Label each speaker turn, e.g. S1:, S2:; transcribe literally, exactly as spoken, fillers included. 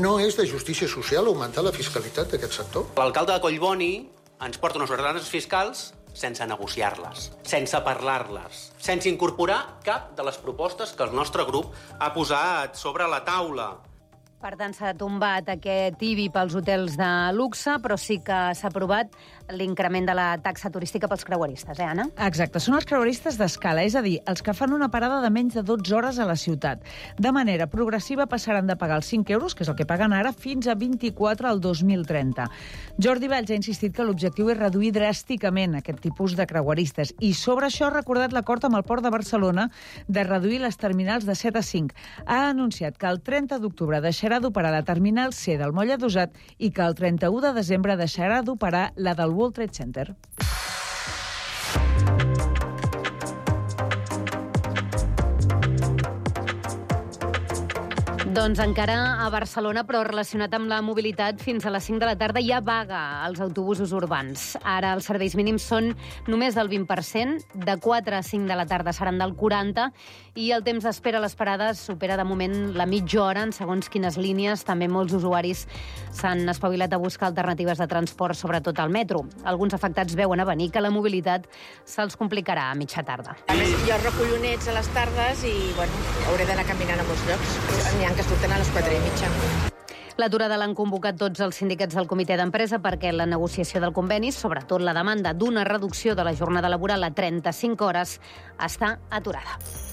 S1: No és de justícia social augmentar la fiscalitat d'aquest sector?
S2: L'alcalde de Collboni ens porta unes ordenances fiscals sense negociar-les, sense parlar-les, sense incorporar cap de les propostes que el nostre grup ha posat sobre la taula.
S3: Per tant, s'ha tombat aquest I B I pels hotels de luxe, però sí que s'ha aprovat l'increment de la taxa turística pels creueristes, eh, Anna?
S4: Exacte, són els creueristes d'escala, és a dir, els que fan una parada de menys de dotze hores a la ciutat. De manera progressiva passaran de pagar els cinc euros, que és el que paguen ara, fins a vint-i-quatre al dos mil trenta. Jordi Valls ha insistit que l'objectiu és reduir dràsticament aquest tipus de creueristes i sobre això ha recordat l'acord amb el Port de Barcelona de reduir les terminals de set a cinc. Ha anunciat que el trenta d'octubre deixarà d'operar la terminal C del Moll Adossat i que el trenta-u de desembre deixarà d'operar la del World Trade Center.
S3: Doncs encara a Barcelona, però relacionat amb la mobilitat, fins a les cinc de la tarda hi ha vaga als autobusos urbans. Ara els serveis mínims són només del vint per cent, de quatre a cinc de la tarda seran del quaranta per cent, i el temps d'espera a les parades supera de moment la mitja hora en segons quines línies. També molts usuaris s'han espavilat a buscar alternatives de transport, sobretot al metro. Alguns afectats veuen a venir que la mobilitat se'ls complicarà a mitja tarda.
S5: A més, jo recullo nets a les tardes i, bueno, hauré d'anar caminant a molts llocs. N'hi ha que surten a les quatre i mitja.
S3: L'aturada l'han convocat tots els sindicats del comitè d'empresa perquè la negociació del conveni, sobretot la demanda d'una reducció de la jornada laboral a trenta-cinc hores, està aturada.